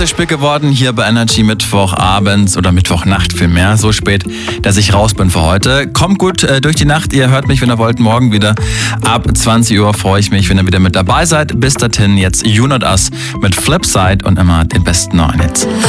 wirklich spät geworden hier bei Energy Mittwochabends oder Mittwochnacht vielmehr. So spät, dass ich raus bin für heute. Kommt gut durch die Nacht. Ihr hört mich, wenn ihr wollt, morgen wieder. Ab 20 Uhr freue ich mich, wenn ihr wieder mit dabei seid. Bis dahin jetzt You Not Us mit Flipside und immer den besten neuen Hits.